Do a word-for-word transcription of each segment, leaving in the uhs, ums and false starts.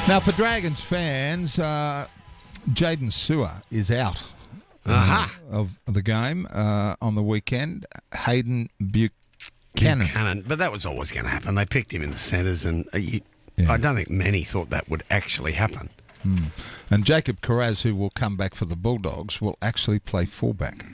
Now, for Dragons fans, uh, Jaden Sewer is out Aha. uh, of the game uh, on the weekend. Hayden Buchanan. Buchanan. But that was always going to happen. They picked him in the centres, and uh, you, Yeah. I don't think many thought that would actually happen. Hmm. And Jacob Carraz, who will come back for the Bulldogs, will actually play fullback.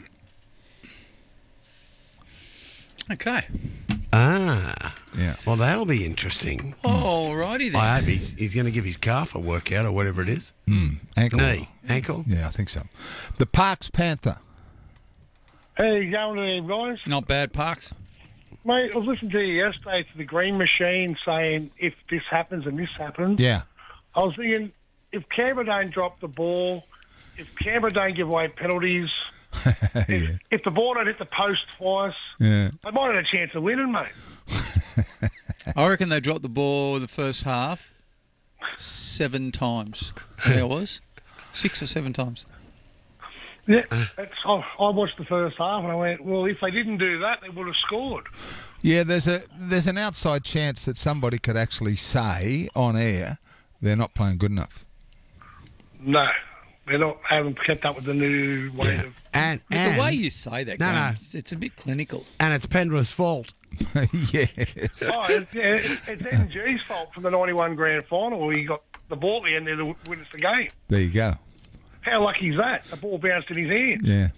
Okay. Ah. Yeah. Well, that'll be interesting. All righty then. I hope he's, he's going to give his calf a workout or whatever it is. Hmm. Ankle. Knee. Ankle. Yeah, I think so. The Parks Panther. Hey, going there, guys. Not bad, Parks. Mate, I was listening to you yesterday to the Green Machine saying if this happens and this happens. Yeah. I was thinking if Canberra don't drop the ball, if Canberra don't give away penalties, yeah. if the ball don't hit the post twice, Yeah. they might have a chance of winning, mate. I reckon they dropped the ball the first half seven times. I think it was. Six or seven times. Yeah, that's, I, I watched the first half and I went, well, if they didn't do that, they would have scored. Yeah, there's a there's an outside chance that somebody could actually say on air they're not playing good enough. No, they're not. Haven't kept up with the new way Yeah. of. And, But and, the way you say that, No, Graham, no. It's, it's a bit clinical. and it's Penrith's fault. Yes. Oh, it's, yeah, it's, it's N G's fault from the ninety-one grand final where he got the ball at the end there to win us the game. There you go. How lucky is that? The ball bounced in his hand. Yeah.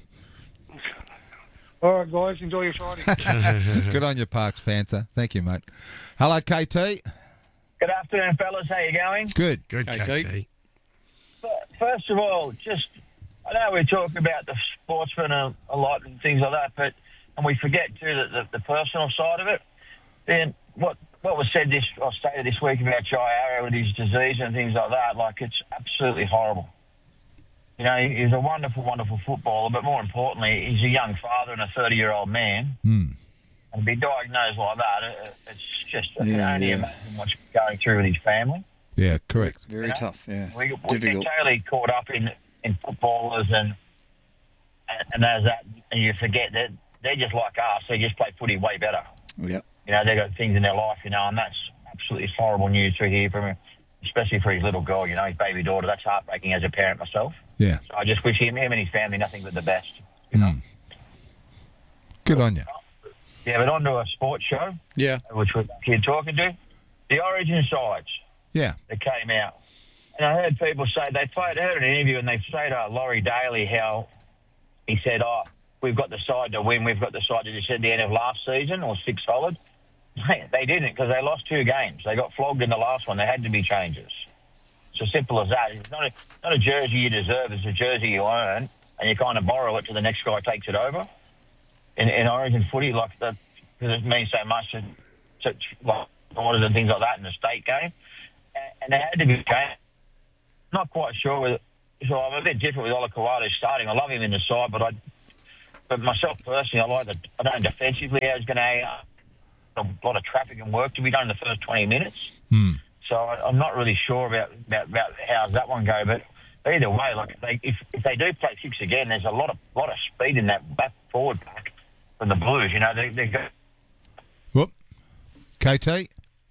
All right, guys, enjoy your Friday. Good on you, Parks Panther. Thank you, mate. Hello, K T. Good afternoon, fellas. How you going? Good. Good, K K T. T. First of all, just I know we talk about the sportsman a, a lot and things like that, but and we forget too that the, the personal side of it. Then what what was said this or stated this week about Jai Arrow with his disease and things like that, like it's absolutely horrible. You know, he's a wonderful, wonderful footballer, but more importantly, he's a young father and a thirty-year-old man. Hmm. And to be diagnosed like that, it, it's just I can Yeah, only yeah. imagine what's going through with his family. Yeah, correct. Very You know? tough, yeah. We, we get Difficult. totally caught up in, in footballers and and as that, and you forget that they're just like us. They just play footy way better. Yep. You know, they've got things in their life, you know, and that's absolutely horrible news to hear from him, especially for his little girl, you know, his baby daughter. That's heartbreaking as a parent myself. Yeah. So I just wish him, him and his family nothing but the best, you know. Mm. Good on you. Yeah, but on to a sports show, Yeah. which we're here talking to. The Origin sides Yeah. that came out. And I heard people say, they played, I heard an interview and they say to Laurie Daly how he said, oh, we've got the side to win, we've got the side to just at the end of last season or six solid. They didn't because they lost two games. They got flogged in the last one. There had to be changes. It's as simple as that. It's not a, not a jersey you deserve, it's a jersey you earn and you kind of borrow it till the next guy takes it over. In, in Origin footy, like the, because it means so much to, to like orders and things like that in the state game. And, and there had to be change. Not quite sure with, so I'm a bit different with Ola Kawadu starting. I love him in the side, but I, but myself personally, I like the, I don't know defensively how he's going to, uh, a lot of traffic and work to be done in the first twenty minutes. Hmm. So I, I'm not really sure about, about, about how's that one go, but either way, like if they, if, if they do play six again, there's a lot of, lot of speed in that back forward pack from the Blues, you know, they, they go, Whoop. K T.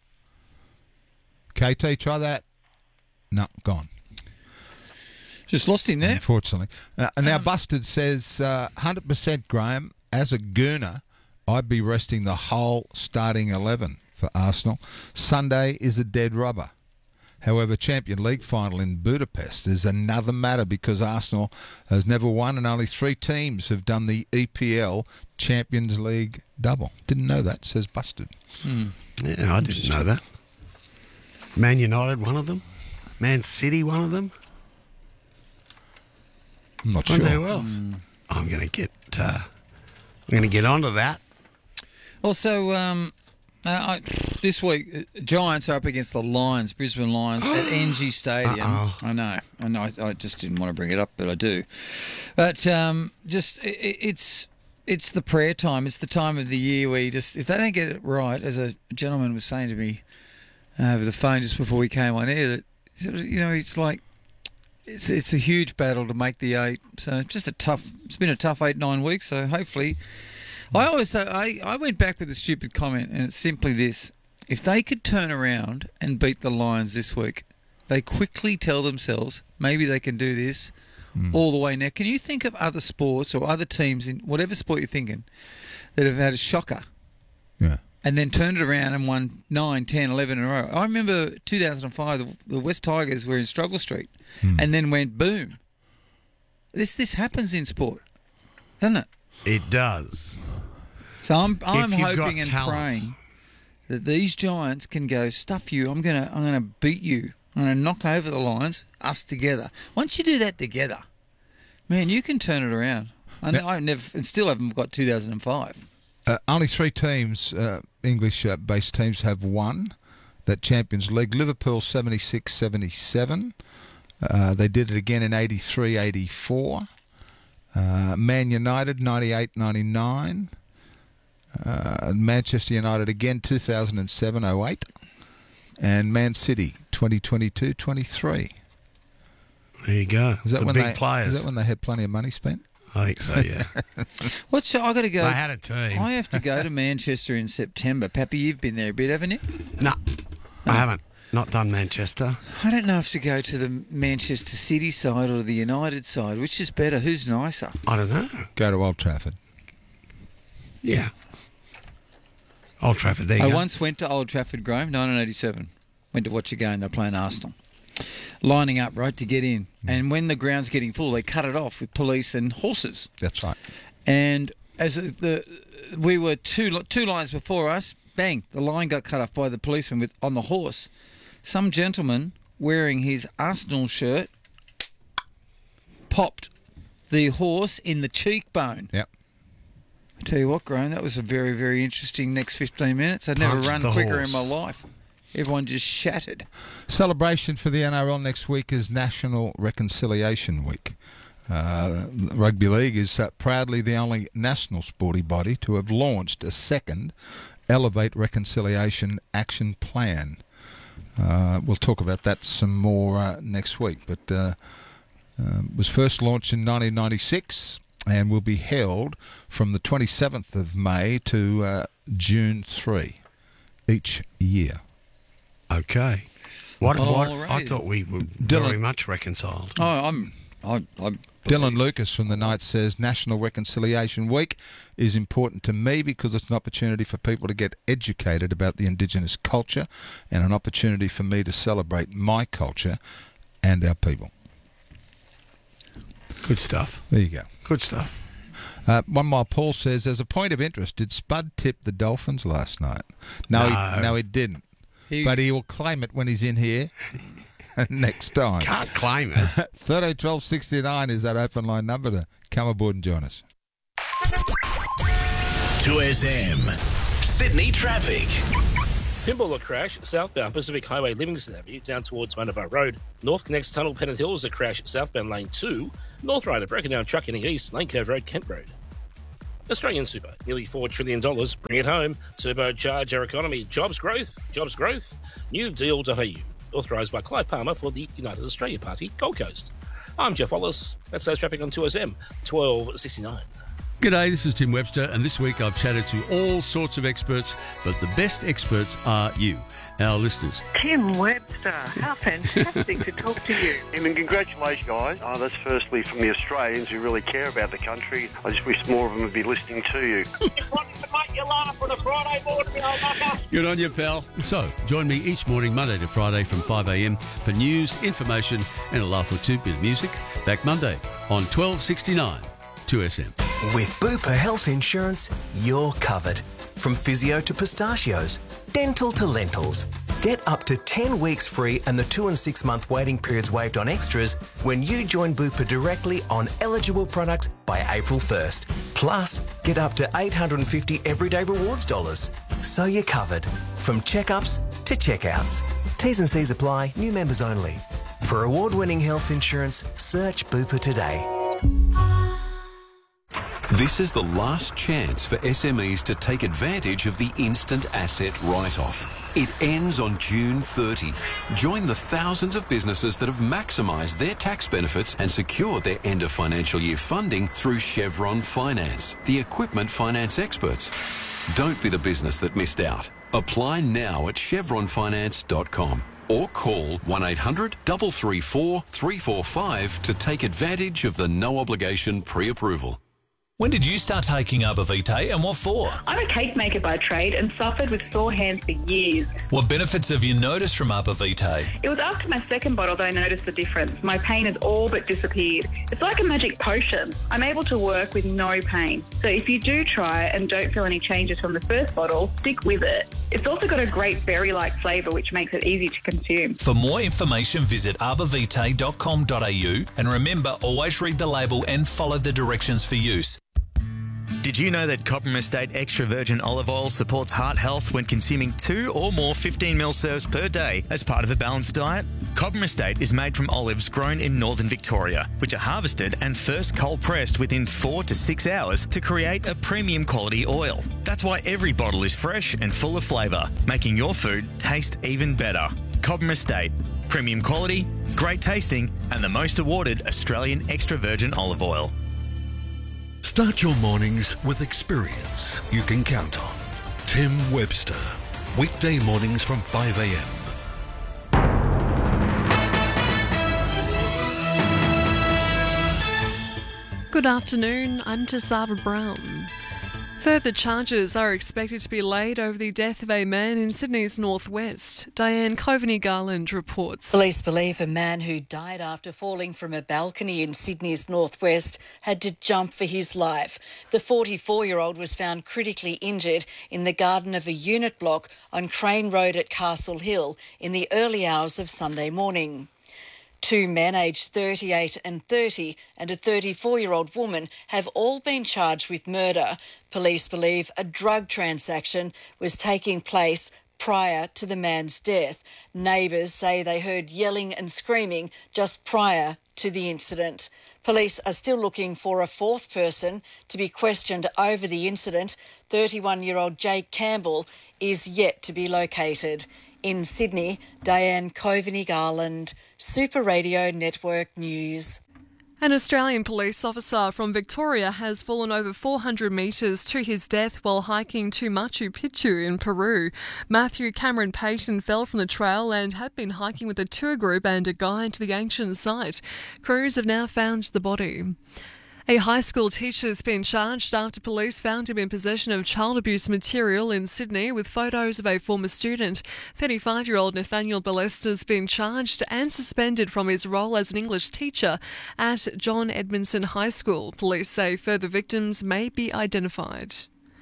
K T, try that. No, gone. Just lost him there. Unfortunately. Uh, now, Busted says, uh, one hundred percent, Graham, as a Gooner, I'd be resting the whole starting eleven for Arsenal. Sunday is a dead rubber. However, Champion League final in Budapest is another matter because Arsenal has never won and only three teams have done the E P L Champions League double. Didn't know that, says Busted. Yeah, I didn't know that. Man United, one of them. Man City, one of them. I'm not I sure. wonder who else. I'm going to get. Uh, I'm going to get onto that. Also, um, uh, I, this week, uh, Giants are up against the Lions, Brisbane Lions, at N G Stadium. Uh-oh. I know, I know. I, I just didn't want to bring it up, but I do. But um, just it, it's it's the prayer time. It's the time of the year where you just, if they don't get it right, as a gentleman was saying to me uh, over the phone just before we came on air, that you know, it's like it's it's a huge battle to make the eight. So just a tough. It's been a tough eight nine weeks. So hopefully. I always say, I, I went back with a stupid comment, and it's simply this. If they could turn around and beat the Lions this week, They quickly tell themselves maybe they can do this all the way now. Can you think of other sports or other teams in whatever sport you're thinking that have had a shocker Yeah. and then turned it around and won nine, ten, eleven in a row? I remember two thousand five, the, the West Tigers were in Struggle Street and then went boom. This this happens in sport, doesn't it? It does. So I'm I'm If you've got hoping and talent. praying that these Giants can go stuff you. I'm gonna I'm gonna beat you. I'm gonna knock over the Lions. Us together. Once you do that together, man, you can turn it around. I, know, I never and still haven't got two thousand five. Uh, only three teams, uh, English-based teams, have won that Champions League. Liverpool seventy-six seventy-seven. Uh, they did it again in eighty-three eighty-four. Uh, Man United ninety-eight ninety-nine. Uh, Manchester United again two thousand seven oh eight. And Man City twenty twenty-two twenty-three. There you go. Is that the when big they, players. Is that when they had plenty of money spent? I think so, yeah. What's I got to go? They had a team. I have to go to Manchester in September. Pappy, you've been there a bit, haven't you? No, I haven't. Not done Manchester. I don't know if to go to the Manchester City side or the United side. Which is better? Who's nicer? I don't know. Go to Old Trafford. Yeah. Old Trafford, there you I go. once went to Old Trafford, Graham, nineteen eighty-seven. Went to watch a game. They're playing Arsenal. Lining up, right, to get in. And when the ground's getting full, they cut it off with police and horses. That's right. And as the we were two two lines before us, bang, the line got cut off by the policeman with on the horse. Some gentleman wearing his Arsenal shirt popped the horse in the cheekbone. Yep. I tell you what, Graham, that was a very, very interesting next fifteen minutes. I'd never Punched run the quicker horse. in my life. Everyone just shattered. Celebration for the N R L next week is National Reconciliation Week. Uh, Rugby League is uh, proudly the only national sporty body to have launched a second Elevate Reconciliation Action Plan. Uh, we'll talk about that some more uh, next week, but uh, uh, was first launched in nineteen ninety-six and will be held from the twenty-seventh of May to uh, June third each year. Okay. What, what? I Alrighty. thought we were Dylan. very much reconciled. Oh, I'm, I, I Dylan Lucas from the Knights says National Reconciliation Week is important to me because it's an opportunity for people to get educated about the Indigenous culture and an opportunity for me to celebrate my culture and our people. Good stuff. There you go. Good stuff. Uh, One Mile Paul says, as a point of interest, did Spud tip the Dolphins last night? No, No. He, no, he didn't. He- But he will claim it when he's in here next time. Can't claim it. thirteen twelve sixty-nine is that open line number to come aboard and join us. two S M. Sydney traffic. Pinballer crash, southbound Pacific Highway Livingston Avenue down towards Manavar Road. North connects Tunnel Pennant Hills a crash, southbound lane two. North Rider broken down truck heading east, Lane Cove Road, Kent Road. Australian Super, nearly four trillion dollars. Bring it home. Turbocharge our economy. Jobs growth. Jobs growth. New deal dot a u. Authorised by Clive Palmer for the United Australia Party, Gold Coast. I'm Jeff Wallace. That's those traffic on two S M, twelve sixty-nine. G'day, this is Tim Webster, and this week I've chatted to all sorts of experts, but the best experts are you, our listeners. Tim Webster, how fantastic to talk to you. I mean, congratulations, guys. Oh, that's firstly from the Australians who really care about the country. I just wish more of them would be listening to you. Good on you, pal. So, join me each morning, Monday to Friday from five a m for news, information, and a laugh or two, bit of music. Back Monday on twelve sixty-nine, two S M. With Bupa Health Insurance, you're covered. From physio to pistachios, dental to lentils. Get up to ten weeks free and the two and six month waiting periods waived on extras when you join Bupa directly on eligible products by April first. Plus, get up to eight hundred fifty everyday rewards dollars. So you're covered. From checkups to checkouts. T's and C's apply, new members only. For award-winning health insurance, search Bupa today. This is the last chance for S M Es to take advantage of the instant asset write-off. It ends on June thirtieth. Join the thousands of businesses that have maximised their tax benefits and secured their end of financial year funding through Chevron Finance, the equipment finance experts. Don't be the business that missed out. Apply now at chevron finance dot com. or call one eight hundred, three three four, three four five to take advantage of the no-obligation pre-approval. When did you start taking Arbor-Vitae and what for? I'm a cake maker by trade and suffered with sore hands for years. What benefits have you noticed from Arbor-Vitae? It was after my second bottle that I noticed the difference. My pain has all but disappeared. It's like a magic potion. I'm able to work with no pain. So if you do try and don't feel any changes from the first bottle, stick with it. It's also got a great berry-like flavour which makes it easy to consume. For more information, visit arbor vitae dot com dot a u and remember, always read the label and follow the directions for use. Did you know that Cobram Estate Extra Virgin Olive Oil supports heart health when consuming two or more fifteen mil serves per day as part of a balanced diet? Cobram Estate is made from olives grown in northern Victoria, which are harvested and first cold pressed within four to six hours to create a premium quality oil. That's why every bottle is fresh and full of flavour, making your food taste even better. Cobram Estate. Premium quality, great tasting, and the most awarded Australian extra virgin olive oil. Start your mornings with experience you can count on. Tim Webster. Weekday mornings from five a m. Good afternoon, I'm Tasava Brown. Further charges are expected to be laid over the death of a man in Sydney's northwest. Diane Coveney-Garland reports. Police believe a man who died after falling from a balcony in Sydney's northwest had to jump for his life. The forty-four-year-old was found critically injured in the garden of a unit block on Crane Road at Castle Hill in the early hours of Sunday morning. Two men aged thirty-eight and thirty and a thirty-four-year-old woman have all been charged with murder. Police believe a drug transaction was taking place prior to the man's death. Neighbours say they heard yelling and screaming just prior to the incident. Police are still looking for a fourth person to be questioned over the incident. thirty-one-year-old Jake Campbell is yet to be located. In Sydney, Diane Coveney-Garland, Super Radio Network News. An Australian police officer from Victoria has fallen over four hundred metres to his death while hiking to Machu Picchu in Peru. Matthew Cameron Payton fell from the trail and had been hiking with a tour group and a guide to the ancient site. Crews have now found the body. A high school teacher has been charged after police found him in possession of child abuse material in Sydney with photos of a former student. thirty-five-year-old Nathaniel Ballester has been charged and suspended from his role as an English teacher at John Edmondson High School. Police say further victims may be identified.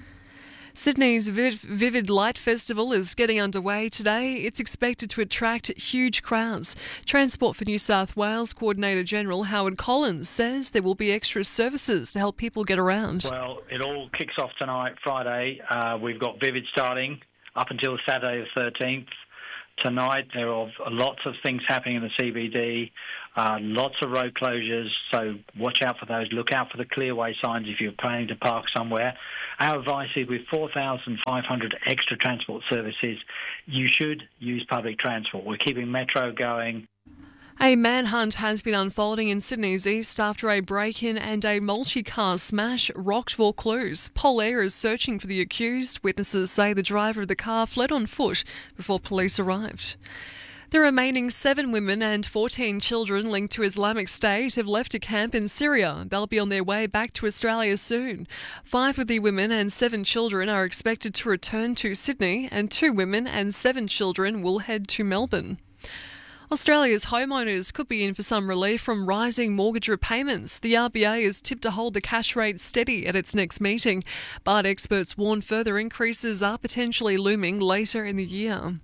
Sydney's Vivid Light Festival is getting underway today. It's expected to attract huge crowds. Transport for New South Wales Coordinator General Howard Collins says there will be extra services to help people get around. Well, it all kicks off tonight, Friday. Uh, we've got Vivid starting up until Saturday the thirteenth. Tonight there are lots of things happening in the C B D, uh, lots of road closures, so watch out for those. Look out for the clearway signs if you're planning to park somewhere. Our advice is with four thousand five hundred extra transport services, you should use public transport. We're keeping Metro going. A manhunt has been unfolding in Sydney's east after a break-in and a multi-car smash rocked Vaucluse. Pol Air is searching for the accused. Witnesses say the driver of the car fled on foot before police arrived. The remaining seven women and fourteen children linked to Islamic State have left a camp in Syria. They'll be on their way back to Australia soon. Five of the women and seven children are expected to return to Sydney, and two women and seven children will head to Melbourne. Australia's homeowners could be in for some relief from rising mortgage repayments. The R B A is tipped to hold the cash rate steady at its next meeting, but experts warn further increases are potentially looming later in the year.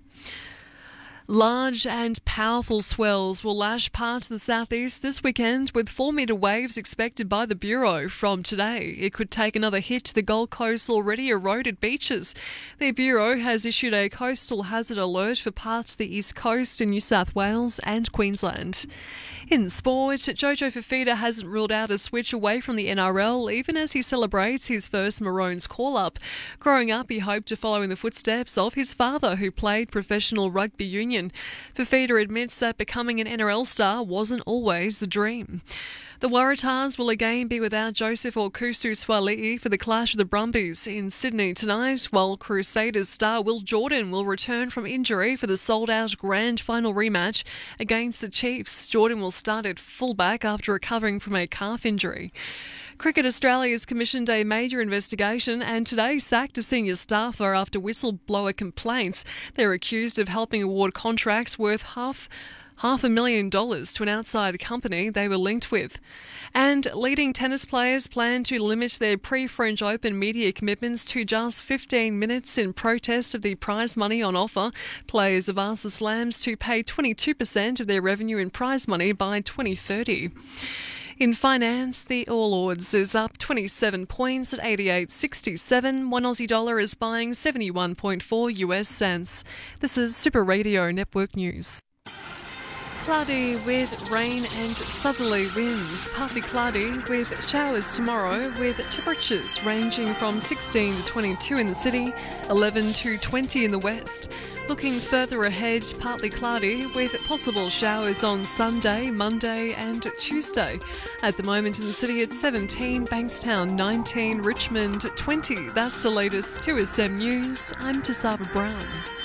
Large and powerful swells will lash parts of the southeast this weekend, with four-metre waves expected by the Bureau from today. It could take another hit to the Gold Coast's already eroded beaches. The Bureau has issued a coastal hazard alert for parts of the east coast in New South Wales and Queensland. In sport, Jojo Fifita hasn't ruled out a switch away from the N R L, even as he celebrates his first Maroons call-up. Growing up, he hoped to follow in the footsteps of his father, who played professional rugby union. Fifita admits that becoming an N R L star wasn't always the dream. The Waratahs will again be without Joseph Okusu Swali'i for the clash of the Brumbies in Sydney tonight, while Crusaders star Will Jordan will return from injury for the sold-out grand final rematch against the Chiefs. Jordan will start at fullback after recovering from a calf injury. Cricket Australia has commissioned a major investigation and today sacked a senior staffer after whistleblower complaints. They're accused of helping award contracts worth half half a million dollars to an outside company they were linked with. And leading tennis players plan to limit their pre-French Open media commitments to just fifteen minutes in protest of the prize money on offer. Players have asked the Slams to pay twenty-two percent of their revenue in prize money by twenty thirty. In finance, the All Ords is up twenty-seven points at eighty-eight sixty-seven. One Aussie dollar is buying seventy-one point four U S cents. This is Super Radio Network News. Cloudy with rain and southerly winds. Partly cloudy with showers tomorrow, with temperatures ranging from sixteen to twenty-two in the city, eleven to twenty in the west. Looking further ahead, partly cloudy with possible showers on Sunday, Monday and Tuesday. At the moment in the city it's seventeen, Bankstown nineteen, Richmond twenty. That's the latest two S M News. I'm Tasaba Brown.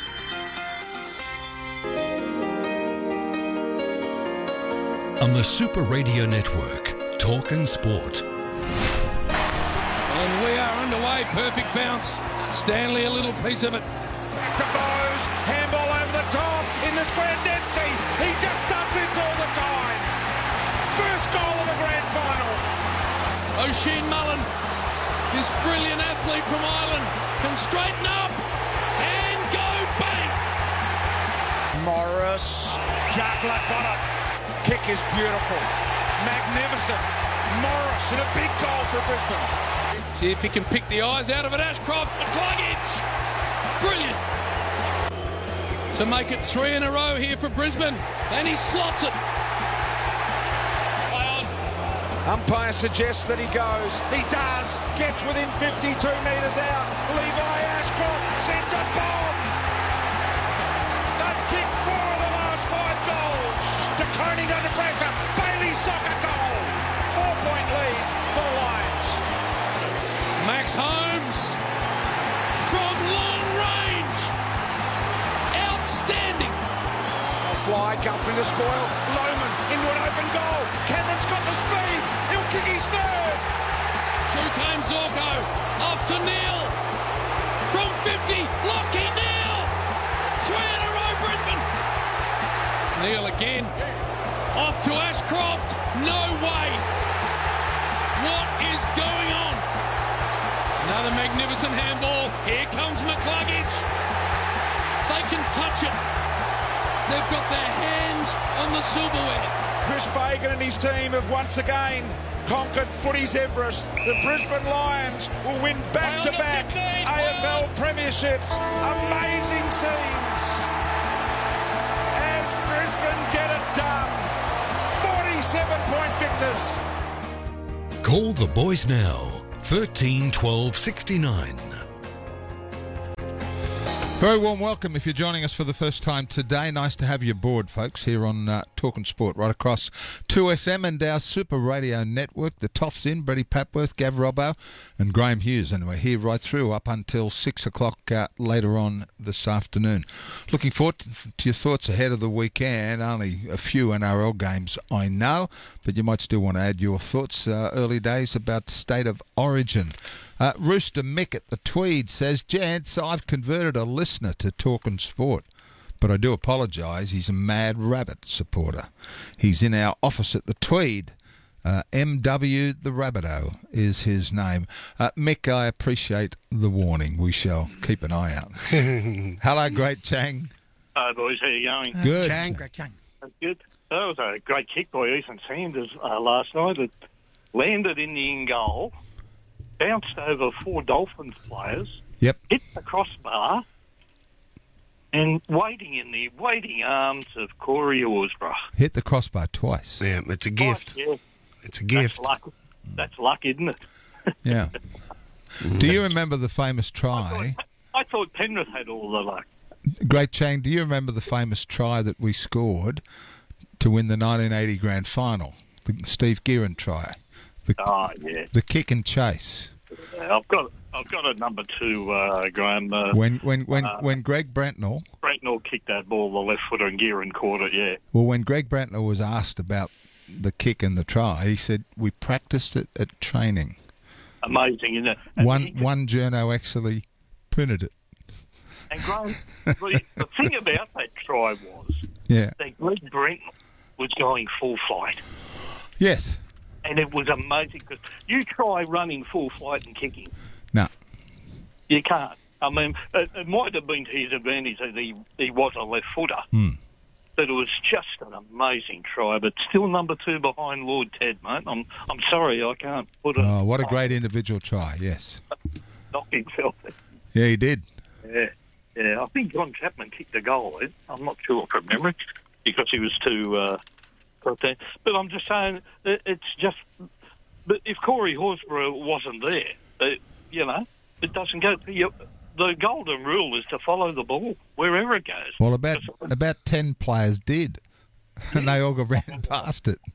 On the Super Radio Network, Talk and Sport. And we are underway. Perfect bounce. Stanley a little piece of it. Back to Bowes. Handball over the top. In the square, Dempsey. He just does this all the time. First goal of the grand final. O'Sheen Mullen, this brilliant athlete from Ireland, can straighten up and go bang. Morris. Jackler got it. Kick is beautiful. Magnificent. Morris and a big goal for Brisbane. See if he can pick the eyes out of it. Ashcroft, McCluggage. Brilliant. To make it three in a row here for Brisbane. And he slots it. Umpire suggests that he goes. He does. Gets within fifty-two metres out. Levi Ashcroft sends a bomb. They've kicked four of the last five goals. De Koning under pressure. Bailey soccer goal. Four-point lead for the Lions. Max Holmes from long range. Outstanding. Fly, Guthrie the spoil. Lohman into an open goal. Cameron's got the speed. He'll kick his third. Through came Zorko. Off to Neil. From fifty. Lockie Neil. Three in a row, Brisbane. It's Neil again. Off to Ashcroft. No way. What is going on? Another magnificent handball. Here comes McCluggage. They can touch it. They've got their hands on the silverware. Chris Fagan and his team have once again conquered footy's Everest. The Brisbane Lions will win back-to-back A F L premierships. Amazing scenes as Brisbane get it done. forty-seven point victors. Call the boys now. thirteen twelve sixty-nine. Very warm welcome if you're joining us for the first time today. Nice to have you aboard, folks, here on uh, Talkin' Sport, right across two S M and our Super Radio Network. The Toffs in, Brady Papworth, Gav Robbo and Graham Hughes. And we're here right through up until six o'clock uh, later on this afternoon. Looking forward to, to your thoughts ahead of the weekend. Only a few N R L games, I know, but you might still want to add your thoughts uh, early days about State of Origin. Uh, Rooster Mick at the Tweed says, Gents, I've converted a listener to Talkin' Sport, but I do apologise. He's a Mad Rabbit supporter. He's in our office at the Tweed. Uh, M W the Rabbito is his name. Uh, Mick, I appreciate the warning. We shall keep an eye out. Hello, Great Chang. Hi, boys. How you going? Uh, Good. Chang. Great Chang. That's good. That was a great kick by Ethan Sanders uh, last night. It landed in the in goal. Bounced over four Dolphins players. Yep. Hit the crossbar. And waiting in the waiting arms of Corey Horsburgh. Hit the crossbar twice. Yeah, it's a gift. Oh, yeah. It's a gift. That's luck, That's luck, isn't it? Yeah. Do you remember the famous try? I thought, I thought Penrith had all the luck. Great Chang, do you remember the famous try that we scored to win the nineteen eighty grand final? the Steve Gearin try. The, Oh, yeah. the kick and chase. Yeah, I've got I've got a number two, uh, Graham. Uh, When when when uh, when Greg Brentnell, Brentnell kicked that ball the left footer and Gearin caught it, yeah. well, when Greg Brentnell was asked about the kick and the try, he said we practiced it at training. Amazing, isn't it? And One he- one journo actually printed it. And Graham, the, the thing about that try was Yeah. that Greg Brentnell was going full flight. Yes. And it was amazing because you try running full flight and kicking, No. you can't. I mean, it, it might have been to his advantage that he, he was a left footer, Hmm. but it was just an amazing try. But still number two behind Lord Ted, mate. I'm I'm sorry, I can't put it. Oh, what a great individual try! Yes. Knocked himself. Yeah, he did. Yeah, yeah. I think John Chapman kicked the goal. I'm not sure from memory because he was too. Uh, got there. But I'm just saying, it, it's just. But if Corey Horsburgh wasn't there, it, you know, it doesn't go. You, the golden rule is to follow the ball wherever it goes. Well, about about ten players did, and they all got ran past it.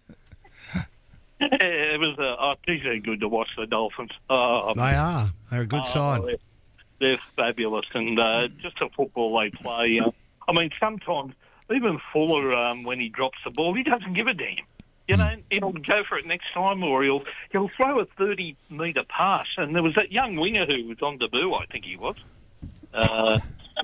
Yeah, it was. Uh, oh, geez, they're good to watch the Dolphins. Oh, They are. They're a good oh, side. They're, they're fabulous, and uh, just the football they play. Uh, I mean, sometimes even Fuller, um, when he drops the ball, he doesn't give a damn. You know, he'll go for it next time, or he'll he'll throw a thirty metre pass. And there was that young winger who was on debut, I think he was. Uh,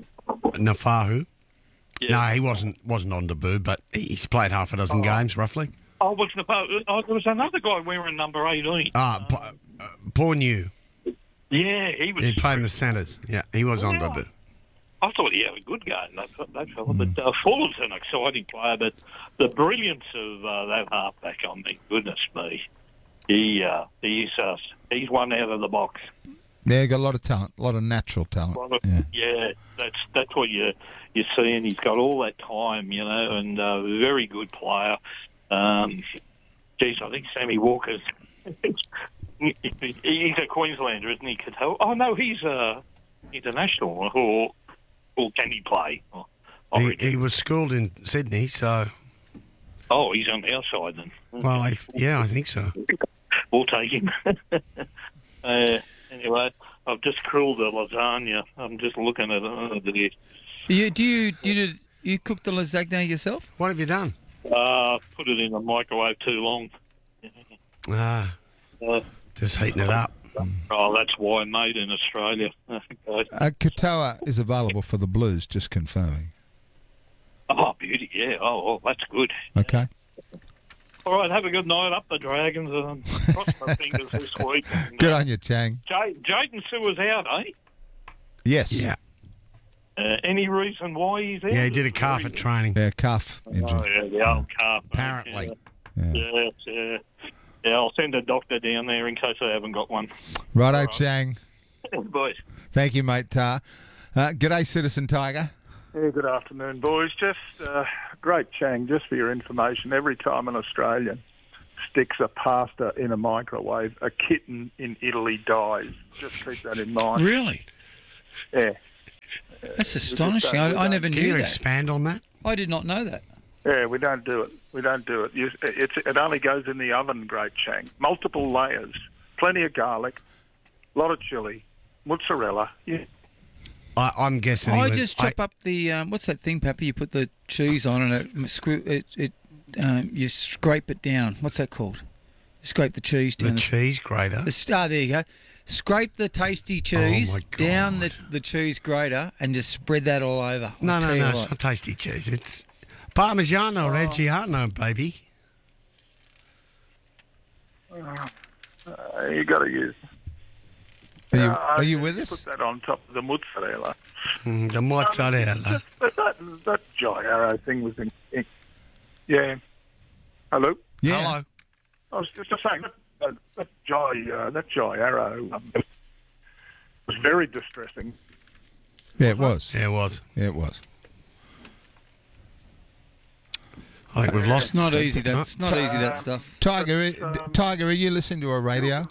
Nafahu. Yeah. No, he wasn't wasn't on debut, but he's played half a dozen Oh. games, roughly. I wasn't about. Oh, there was another guy wearing number eighteen. Ah, uh, uh, Paul New. Yeah, he was. He played in the centres. Yeah, he was on Yeah. debut. I thought he had a good game, that, that fella. But uh, Fuller's an exciting player. But the brilliance of uh, that halfback, I mean, goodness me, he uh, he's uh, he's one out of the box. Yeah, he got a lot of talent, a lot of natural talent. Yeah. Yeah, that's that's what you you see, and he's got all that time, you know, and uh, very good player. Um, geez, I think Sammy Walker's he's a Queenslander, isn't he? Cato? Oh no, he's a international, or or can he play? Oh, He, he was schooled in Sydney, so oh, he's on our side then. well, I, yeah, I think so. We'll take him. uh, anyway, I've just grilled the lasagna. I'm just looking at it. Uh, You, do you do you, you cook the lasagna yourself? What have you done? Uh, put it in the microwave too long. Ah, Uh, just heating it up. oh, that's why made in Australia. Uh, Katoa is available for the Blues, just confirming. Oh, beauty, yeah. Oh, oh, that's good. Okay. All right, have a good night up the Dragons. Um, cross my fingers this week. And, Good uh, on you, Chang. Jay, Jaden Sewer's out, eh? Yes. Yeah. Uh, any reason why he's out? Yeah, he did a calf at training. Yeah, calf Oh, injury. yeah, the old calf. mate. Apparently. Yeah. Yeah, yeah. Yeah, I'll send a doctor down there in case I haven't got one. Righto, Chang. Boys. Thank you, mate. Tar. Uh, g'day, Citizen Tiger. Yeah, good afternoon, boys. Just uh, great, Chang, just for your information, every time an Australian sticks a pasta in a microwave, a kitten in Italy dies. Just keep that in mind. Really? Yeah. That's We just astonishing. don't- we I, I don't- never Can knew you that. expand on that? I did not know that. Yeah, we don't do it. We don't do it. You, it's, it only goes in the oven, great Chang. Multiple layers, plenty of garlic, a lot of chili, mozzarella. Yeah. I, I'm guessing. he I was- just chop up the um, what's that thing, Pappy? You put the cheese on and it screw it. it um, you scrape it down. What's that called? You scrape the cheese down. The cheese grater. The star. There you go. Scrape the tasty cheese Oh, my down the, the cheese grater and just spread that all over. No, I'll no, tell you no. It's what. not tasty cheese. It's Parmigiano Oh. Reggiano, baby. Uh, you got to use. Are you, Uh, are you with us? Put that on top of the mozzarella. Mm, the mozzarella. But that, that Jai Arrow thing was in, in- yeah. Hello? Yeah. Hello. I was just saying that, that, that Jai uh, that Jai Arrow um, was very distressing. Yeah, it was. Yeah, it was. Yeah, it was. I think we've lost. It's not easy. That it's not easy. That stuff. Tiger, uh, Tiger, are you listening to a radio?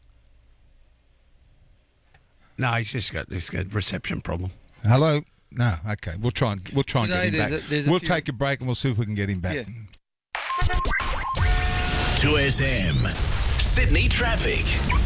No, he's just got he's got a reception problem. Hello. No. Okay. We'll try and we'll try and Today get him there's back. a- there's a we'll few- take a break and we'll see if we can get him back. Yeah. two S M. Sydney traffic.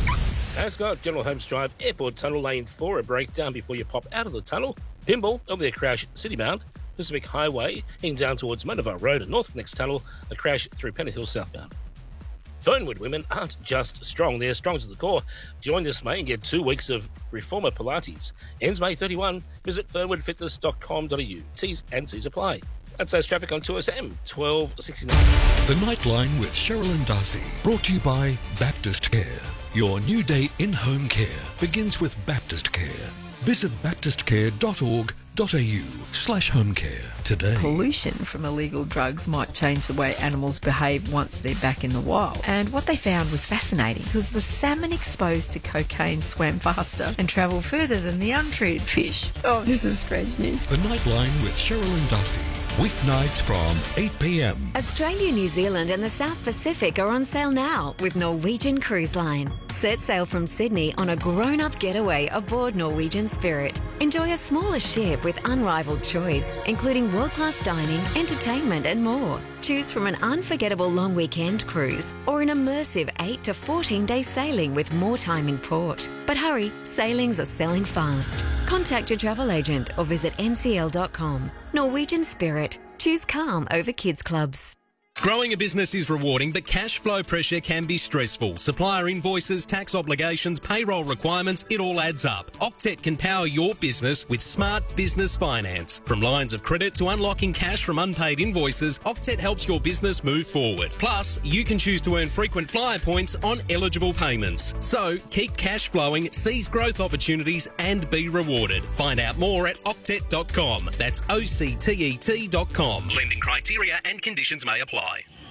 As got General Holmes Drive, Airport Tunnel, Lane four, a breakdown before you pop out of the tunnel. Pymble, over there, crash, Citybound. Pacific Highway, heading down towards Monavale Road and North Next Tunnel, a crash through Pennant Hill southbound. Fernwood women aren't just strong, they're strong to the core. Join this May and get two weeks of Reformer Pilates. Ends May thirty-first. Visit fernwood fitness dot com dot a u. T's and C's apply. That's those traffic on two S M, twelve sixty-nine. The Nightline with Cheryl and Darcy, brought to you by Baptist Care. Your new day in-home care begins with Baptist Care. Visit baptist care dot org dot a u slash home care today. Pollution from illegal drugs might change the way animals behave once they're back in the wild. And what they found was fascinating because the salmon exposed to cocaine swam faster and travelled further than the untreated fish. Oh, this is strange news. The Nightline with Cheryl and Darcy. Weeknights from eight p.m. Australia, New Zealand and the South Pacific are on sale now with Norwegian Cruise Line. Set sail from Sydney on a grown-up getaway aboard Norwegian Spirit. Enjoy a smaller ship with unrivaled choice, including world-class dining, entertainment and more. Choose from an unforgettable long weekend cruise or an immersive eight to fourteen day sailing with more time in port. But hurry, sailings are selling fast. Contact your travel agent or visit n c l dot com. Norwegian Spirit. Choose calm over kids clubs. Growing a business is rewarding, but cash flow pressure can be stressful. Supplier invoices, tax obligations, payroll requirements, it all adds up. Octet can power your business with smart business finance. From lines of credit to unlocking cash from unpaid invoices, Octet helps your business move forward. Plus, you can choose to earn frequent flyer points on eligible payments. So, keep cash flowing, seize growth opportunities and be rewarded. Find out more at octet dot com. That's O C T E T dot com. Lending criteria and conditions may apply.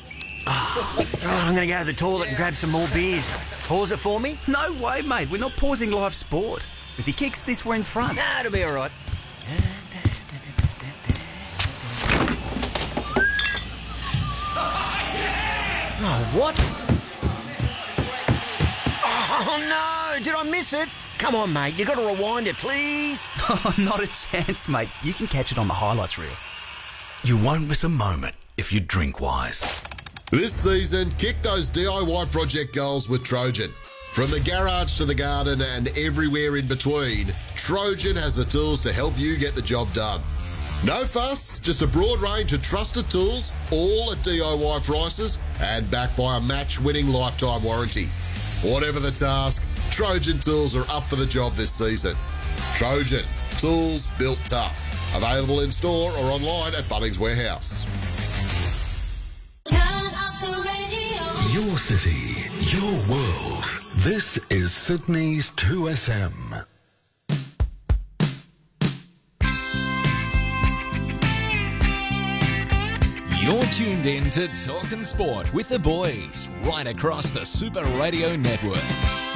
Oh, I'm going to go to the toilet and grab some more beers. Pause it for me? No way, mate. We're not pausing live sport. If he kicks this, we're in front. Nah, it'll be all right. Oh, what? Oh, no. Did I miss it? Come on, mate. You got to rewind it, please. Oh, not a chance, mate. You can catch it on the highlights reel. You won't miss a moment if you drink wise. This season, kick those D I Y project goals with Trojan. From the garage to the garden and everywhere in between, Trojan has the tools to help you get the job done. No fuss, just a broad range of trusted tools, all at D I Y prices and backed by a match-winning lifetime warranty. Whatever the task, Trojan tools are up for the job this season. Trojan, tools built tough. Available in store or online at Bunnings Warehouse. Your city, your world. This is Sydney's two S M. You're tuned in to Talkin' Sport with the boys right across the Super Radio Network.